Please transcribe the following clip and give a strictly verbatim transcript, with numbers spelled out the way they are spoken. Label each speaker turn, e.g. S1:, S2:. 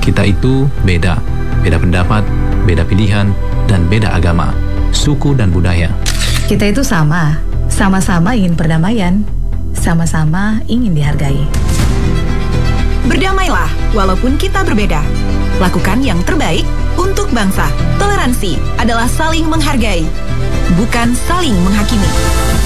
S1: Kita itu beda, beda pendapat, beda pilihan, dan beda agama, suku dan budaya.
S2: Kita itu sama, sama-sama ingin perdamaian, sama-sama ingin dihargai.
S3: Berdamailah walaupun kita berbeda. Lakukan yang terbaik untuk bangsa. Toleransi adalah saling menghargai, bukan saling menghakimi.